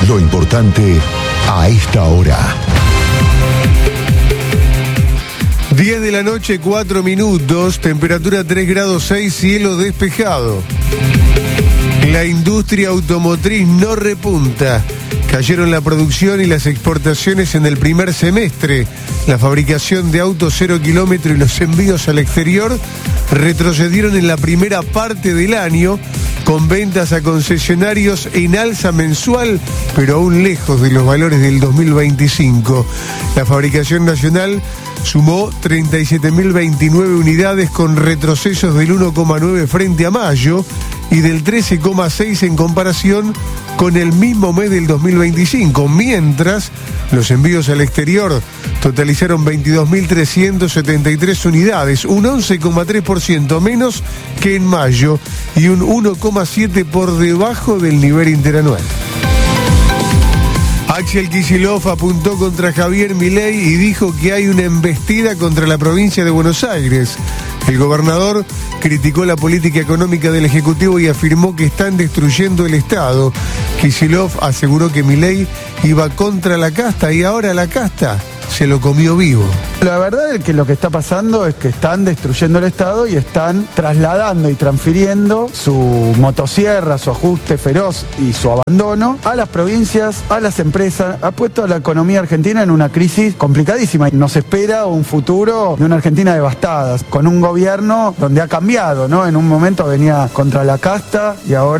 Lo importante a esta hora. 10 de la noche, 4 minutos, temperatura 3 grados 6, cielo despejado. La industria automotriz no repunta. Cayeron la producción y las exportaciones en el primer semestre. La fabricación de autos 0 kilómetro y los envíos al exterior retrocedieron en la primera parte del año, con ventas a concesionarios en alza mensual, pero aún lejos de los valores del 2025. La fabricación nacional sumó 37.029 unidades, con retrocesos del 1,9 frente a mayo y del 13,6 en comparación con el mismo mes del 2025, mientras los envíos al exterior totalizaron 22.373 unidades, un 11,3% menos que en mayo y un 1,7% por debajo del nivel interanual. Axel Kicillof apuntó contra Javier Milei y dijo que hay una embestida contra la provincia de Buenos Aires. El gobernador criticó la política económica del Ejecutivo y afirmó que están destruyendo el Estado. Kicillof aseguró que Milei iba contra la casta y ahora la casta se lo comió vivo. La verdad es que lo que está pasando es que están destruyendo el Estado y están trasladando y transfiriendo su motosierra, su ajuste feroz y su abandono a las provincias, a las empresas. Ha puesto a la economía argentina en una crisis complicadísima. Nos espera un futuro de una Argentina devastada, con un gobierno donde ha cambiado, ¿no? En un momento venía contra la casta y ahora